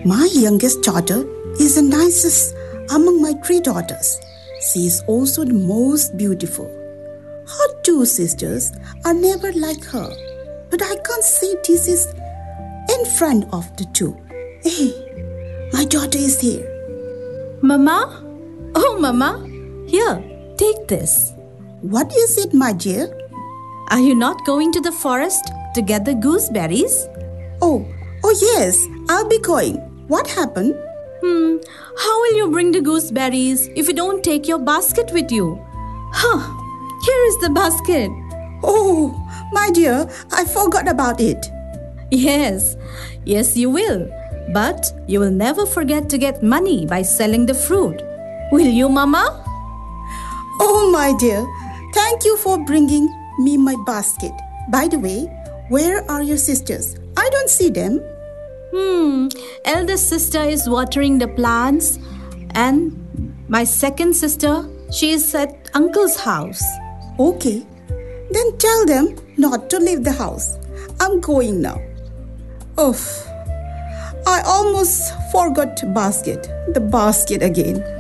My youngest daughter is the nicest among my three daughters. She is also the most beautiful. Her two sisters are never like her, but I can't see this is in front of the two. Hey, my daughter is here. Mama? Oh, Mama, here, take this. What is it, my dear? Are you not going to the forest to get the gooseberries? Oh yes, I'll be going. What happened? How will you bring the gooseberries if you don't take your basket with you? Here is the basket. Oh, my dear, I forgot about it. Yes, you will. But you will never forget to get money by selling the fruit. Will you, Mama? Oh, my dear, thank you for bringing me my basket. By the way, where are your sisters? I don't see them. Eldest sister is watering the plants, and my second sister, she is at uncle's house. Okay, then tell them not to leave the house. I'm going now. Oof, I almost forgot the basket again.